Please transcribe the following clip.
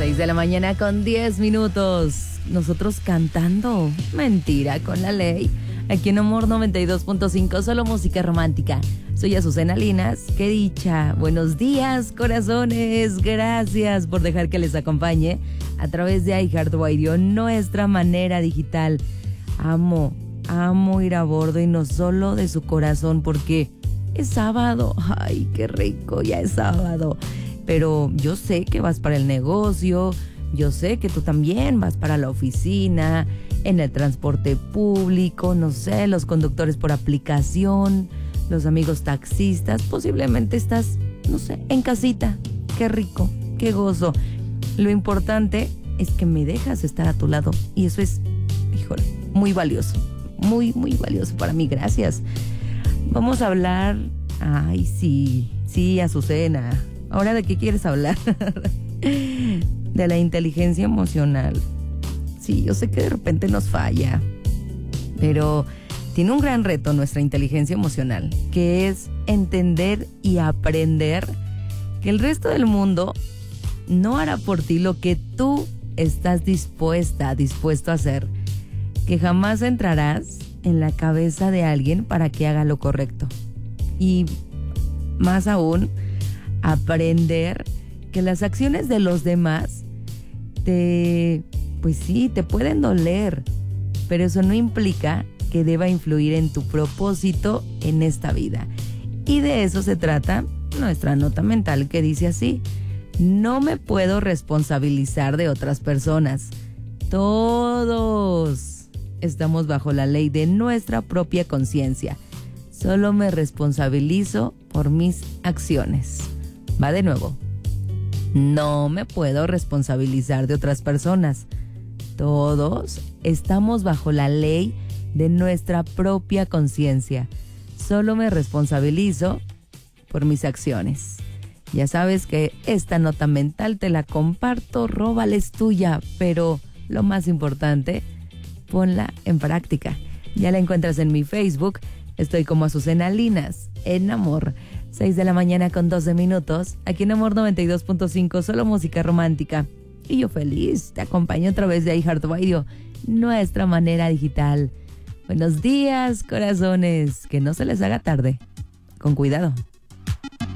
6 de la mañana con 10 minutos. Nosotros cantando Mentira con la Ley. Aquí en Amor 92.5, solo música romántica. Soy Azucena Linas, qué dicha. Buenos días, corazones. Gracias por dejar que les acompañe a través de iHeartRadio, nuestra manera digital. Amo ir a bordo y no solo de su corazón porque es sábado. Ay, qué rico, ya es sábado. Pero yo sé que vas para el negocio, yo sé que tú también vas para la oficina, en el transporte público, no sé, los conductores por aplicación, los amigos taxistas, posiblemente estás, no sé, en casita. Qué rico, qué gozo. Lo importante es que me dejas estar a tu lado y eso es, híjole, muy valioso, muy valioso para mí. Gracias. Vamos a hablar, ay, sí, Azucena. ¿Ahora de qué quieres hablar? De la inteligencia emocional. Sí, yo sé que de repente nos falla, pero tiene un gran reto nuestra inteligencia emocional, que es entender y aprender que el resto del mundo no hará por ti lo que tú estás dispuesto a hacer, que jamás entrarás en la cabeza de alguien para que haga lo correcto. Y más aún, aprender que las acciones de los demás te pueden doler, pero eso no implica que deba influir en tu propósito en esta vida. Y de eso se trata nuestra nota mental, que dice así: no me puedo responsabilizar de otras personas. Todos estamos bajo la ley de nuestra propia conciencia. Solo me responsabilizo por mis acciones. Va de nuevo. No me puedo responsabilizar de otras personas. Todos estamos bajo la ley de nuestra propia conciencia. Solo me responsabilizo por mis acciones. Ya sabes que esta nota mental te la comparto, róbala, es tuya, pero lo más importante, ponla en práctica. Ya la encuentras en mi Facebook. Estoy como Azucena Linas, en Amor. 6 de la mañana con 12 minutos. Aquí en Amor 92.5, solo música romántica. Y yo feliz, te acompaño a través de iHeartRadio, nuestra manera digital. Buenos días, corazones. Que no se les haga tarde. Con cuidado.